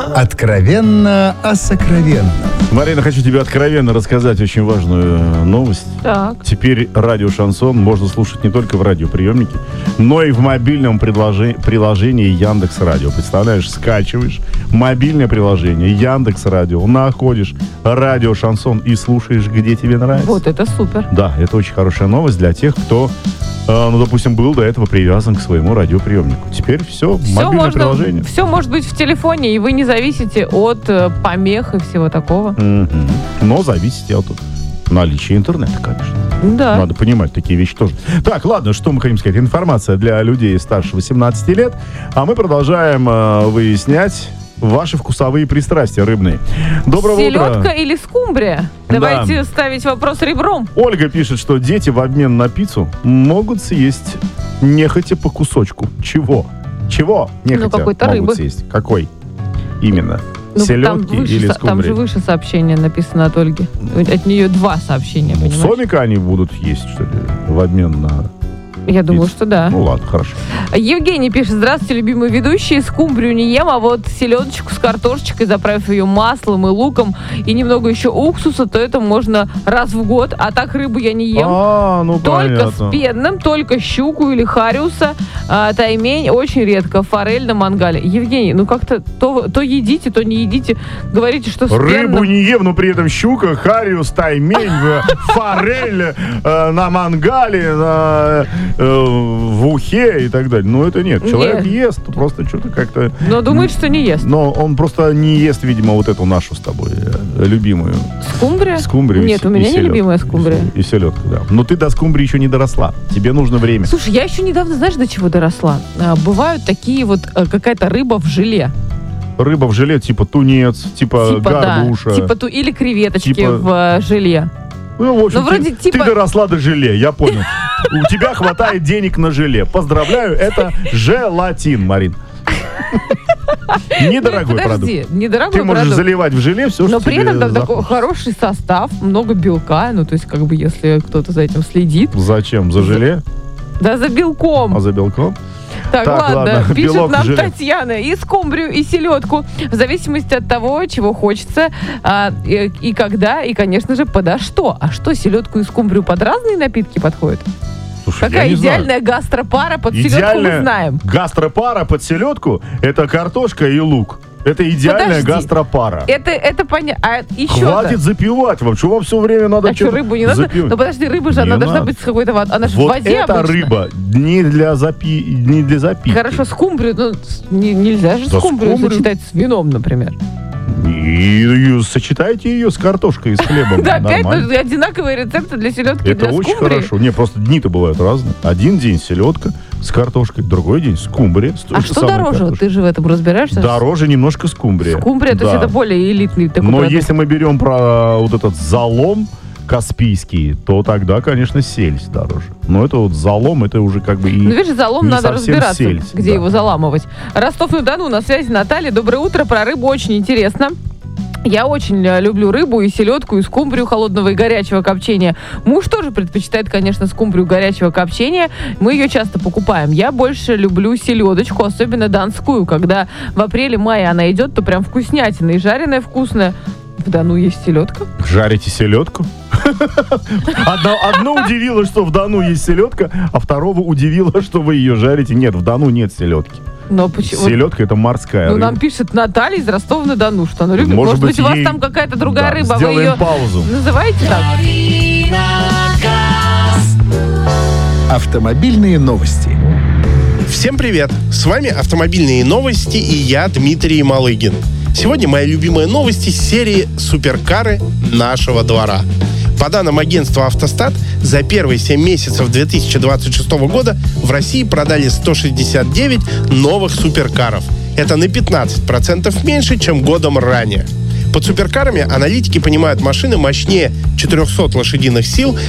Откровенно о сокровенном. Марина, хочу тебе откровенно рассказать очень важную новость. Так. Теперь радио «Шансон» можно слушать не только в радиоприемнике, но и в мобильном приложении Яндекс.Радио. Представляешь, скачиваешь мобильное приложение Яндекс.Радио, находишь радио «Шансон» и слушаешь, где тебе нравится. Вот это супер. Да, это очень хорошая новость для тех, кто, допустим, был до этого привязан к своему радиоприемнику. Теперь все мобильное приложение. Все может быть в телефоне, и вы не зависите от помех и всего такого. Но зависите от наличия интернета, конечно. Да. Надо понимать такие вещи тоже. Так, ладно, что мы хотим сказать? Информация для людей старше 18 лет. А мы продолжаем выяснять ваши вкусовые пристрастия рыбные. Доброго утра. Селедка или скумбрия? Давайте ставить вопрос ребром. Ольга пишет, что дети в обмен на пиццу могут съесть нехотя по кусочку. Чего? Нехотя какой-то могут рыбы. съесть. Какой? Именно. Селедки или скумбрии? Там же выше сообщение написано от Ольги. От нее 2 сообщения, понимаешь? Сомика они будут есть, что ли, в обмен на... Я думаю, что да. Ну ладно, хорошо. Евгений пишет: здравствуйте, любимые ведущие. Скумбрию не ем, а вот селедочку с картошечкой, заправив ее маслом и луком, и немного еще уксуса, то это можно раз в год. А так рыбу я не ем. Только понятно. с пенным, только щуку или хариуса, таймень очень редко. Форель на мангале. Евгений, ну как-то то едите, то не едите. Говорите, что с Рыбу пенным. не ем, но при этом щука, хариус, таймень, форель на мангале, в ухе и так далее. Ну, это нет. Человек ест, просто что-то как-то... Но думает, что не ест. Но он просто не ест, видимо, вот эту нашу с тобой любимую. Скумбрия? Скумбрию. Нет, у меня не любимая скумбрия. И селедка, да. Но ты до скумбрии еще не доросла. Тебе нужно время. Слушай, я еще недавно, знаешь, до чего доросла? Бывают такие вот, какая-то рыба в желе. Рыба в желе, типа тунец, типа горбуша. Да, или креветочки Типа- в желе. Ну, в общем, Ну, вроде ты типа- доросла до желе, я понял. У тебя хватает денег на желе. Поздравляю, это желатин, Марин. Недорогой продукт. Подожди, недорогой Ты можешь продукт. заливать в желе все, Но что при тебе этом там такой захочется. хороший состав, много белка, ну, то есть, как бы, если кто-то за этим следит. Зачем? За желе? Да, за белком. А за белком? Так, ладно. Пишет белок в нам желе. Татьяна: и скумбрию, и селедку, в зависимости от того, чего хочется, и когда, и, конечно же, подо что. А что, селедку и скумбрию под разные напитки подходят? Слушай, Какая я не знаю. идеальная гастропара под селедку, мы Идеальная знаем. гастропара под селедку – это картошка и лук. Это идеальная Подожди. гастропара. Это понятно. А еще Хватит запивать вам. Что вам все время надо А что, рыбу не надо? запивать? Ну подожди, рыба же, Не она должна надо. быть с какой-то водой. Она же в Вот воде эта обычно. рыба не для запитки. Хорошо, скумбрию, ну, нельзя же Да скумбрию скумбрию. сочетать с вином, например. И сочетайте ее с картошкой и с хлебом. Да, опять Нормально. одинаковые рецепты для селедки и Это для очень скумбрии. хорошо. Не, просто дни-то бывают разные. Один день селедка с картошкой, другой день скумбрия. с той А же что самой дороже? Вот картошкой. ты же в этом разбираешься? Дороже немножко скумбрия. Скумбрия, то есть Да. это более элитный такой Но продукт. если мы берем про вот этот залом каспийский, то тогда, конечно, сельдь дороже. Но это вот залом, это уже как бы и Ну, видишь, залом не надо совсем разбираться, сельдь, где да. его заламывать. Ростов-на-Дону, на связи Наталья. Доброе утро. Про рыбу очень интересно. Я очень люблю рыбу и селедку, и скумбрию холодного и горячего копчения. Муж тоже предпочитает, конечно, скумбрию горячего копчения. Мы ее часто покупаем. Я больше люблю селедочку, особенно донскую. Когда в апреле-мае она идет, то прям вкуснятина. И жареная вкусная. В Дону есть селедка. Жарите селедку? Одно удивило, что в Дону есть селедка, а второго удивило, что вы ее жарите. Нет, в Дону нет селедки. Но почему? Селедка — это морская Ну, рыба. нам пишет Наталья из Ростова-на-Дону, что она любит. Может быть, у вас ей- там какая-то другая Да, рыба, вы сделаем ее паузу. называете так? Автомобильные новости. Всем привет! С вами «Автомобильные новости» и я, Дмитрий Малыгин. Сегодня мои любимые новости из серии «Суперкары нашего двора». По данным агентства «Автостат», за первые 7 месяцев 2026 года в России продали 169 новых суперкаров. Это на 15% меньше, чем годом ранее. Под суперкарами аналитики понимают машины мощнее 400 лошадиных сил,